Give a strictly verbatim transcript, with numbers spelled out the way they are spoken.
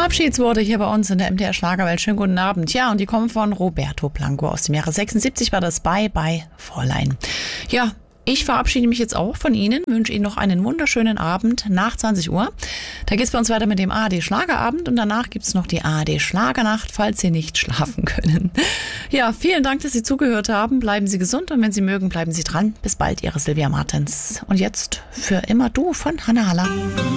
Abschiedsworte hier bei uns in der M D R Schlagerwelt. Schönen guten Abend. Ja, und die kommen von Roberto Blanco aus dem Jahre sechsundsiebzig, war das Bye Bye Fräulein. Ja, ich verabschiede mich jetzt auch von Ihnen, wünsche Ihnen noch einen wunderschönen Abend nach zwanzig Uhr. Da geht es bei uns weiter mit dem A R D Schlagerabend und danach gibt es noch die A R D Schlagernacht, falls Sie nicht schlafen können. Ja, vielen Dank, dass Sie zugehört haben. Bleiben Sie gesund und wenn Sie mögen, bleiben Sie dran. Bis bald, Ihre Silvia Martens. Und jetzt für immer du von Hanna Haller.